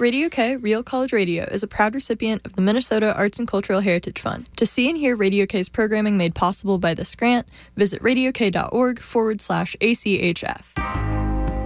Radio K, Real College Radio, is a proud recipient of the Minnesota Arts and Cultural Heritage Fund. To see and hear Radio K's programming made possible by this grant, visit radiok.org/ACHF.